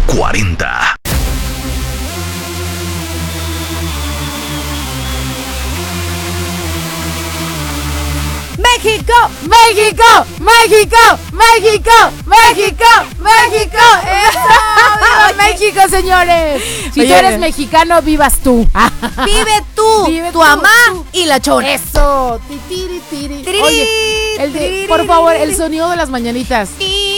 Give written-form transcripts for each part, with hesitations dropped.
40. México, México, México, México, México, México. ¡Viva México, señores! Si tú eres mexicano, vivas tú. Vive tú, Vive tu tú, mamá tú. y la chona. Eso. Titiri, tiri. Tiri, Oye, por favor, el sonido de las mañanitas.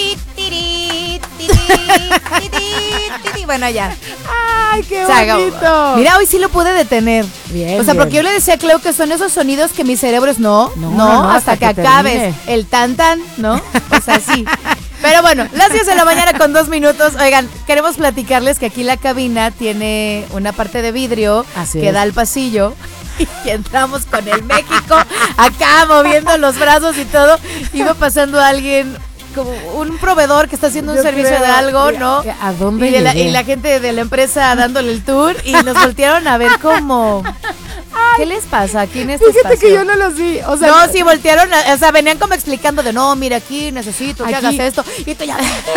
Bueno, ya. Ay, qué Se acabó. bonito. Mira, hoy sí lo pude detener. Bien, O sea, bien. porque yo le decía a Cleo que son esos sonidos que mis cerebros no, hasta que acabes termine. el tan, ¿no? O sea, sí. Pero bueno, las 10 de la mañana con 2 minutos. Oigan, queremos platicarles que aquí la cabina tiene una parte de vidrio Así que es. da al pasillo. Y entramos con el México acá moviendo los brazos y todo. Iba pasando alguien, como un proveedor que está haciendo un Yo servicio creo, de algo, ¿no? ¿A dónde Y la llegué? gente de la empresa dándole el tour y nos voltearon a ver como... ¿Qué les pasa aquí en este Fíjate espacio? que yo no los vi. O sea, No, sí, voltearon, o sea, venían como explicando de, no, mira, aquí necesito que Aquí. hagas esto. Y tú ya,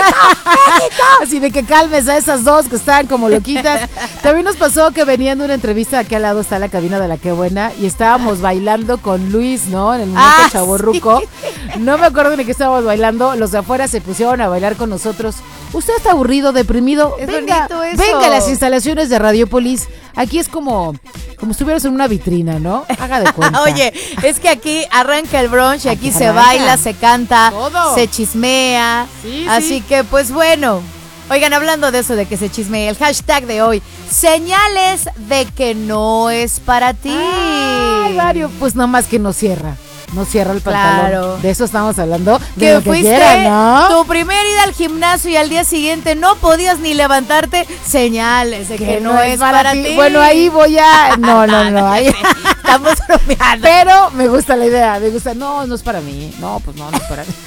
así de que calmes a esas dos que están como loquitas. También nos pasó que venían de una entrevista, aquí al lado está la cabina de La Qué Buena, y estábamos bailando con Luis, ¿no? En el momento chavorruco. sí. No me acuerdo ni qué estábamos bailando. Los de afuera se pusieron a bailar con nosotros. ¿Usted está aburrido, deprimido? Es venga, bonito eso. venga a las instalaciones de Radiopolis. Aquí es como estuvieras en una vitrina, ¿no? Haga de cuenta. Oye, es que aquí arranca el brunch y aquí Aquí se arranca. baila, se canta, Todo. se chismea. Sí, Así sí. que, pues bueno. Oigan, hablando de eso de que se chismea, el hashtag de hoy, señales de que no es para ti. Ay, Mario, pues nomás que no cierra. No cierra el pantalón. Claro. De eso estamos hablando. De Que lo que fuiste quiera, ¿no? tu primer ida al gimnasio y al día siguiente no podías ni levantarte, señales de que no es para ti. Bueno, ahí voy a... No, ahí... Estamos bromeando. Pero me gusta la idea, me gusta. No es para mí. No, pues no es para mí.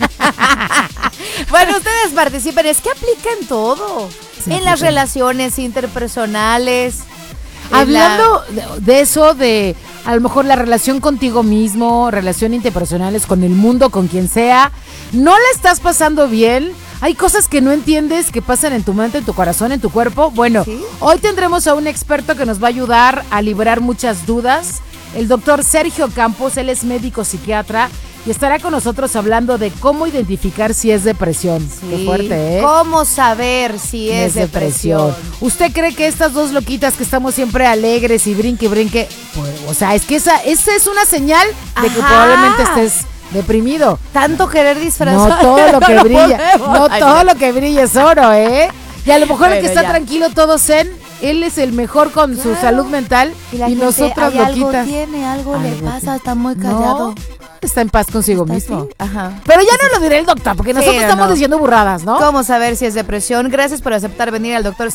Bueno, ustedes participen, es que aplican todo. Sí, en las aplican. relaciones interpersonales. Hablando de eso, de a lo mejor la relación contigo mismo, relación interpersonales con el mundo, con quien sea, no la estás pasando bien. Hay cosas que no entiendes que pasan en tu mente, en tu corazón, en tu cuerpo. Bueno, ¿Sí? hoy tendremos a un experto que nos va a ayudar a liberar muchas dudas. El doctor Sergio Campos, él es médico psiquiatra y estará con nosotros hablando de cómo identificar si es depresión. Qué fuerte, ¿eh? ¿Cómo saber si es depresión? ¿Usted cree que estas dos loquitas que estamos siempre alegres y brinque, brinque, pues, o sea, es que esa es una señal de que Ajá. probablemente estés deprimido? Tanto querer disfrazar. No todo lo que No brilla, podemos. no Ay, todo lo que brilla es oro, ¿eh? Y a lo mejor el que Bueno, está ya. tranquilo, todo zen, él es el mejor con su Claro. salud mental Y y, la gente, nosotras "Ay, algo loquitas. tiene, algo le Algo pasa, tiene". está muy No, callado. está en paz consigo Está mismo. así. Ajá. Pero ya no lo diré el doctor, porque Sí, nosotros no, estamos no. diciendo burradas, ¿no? ¿Cómo saber si es depresión? Gracias por aceptar venir al doctor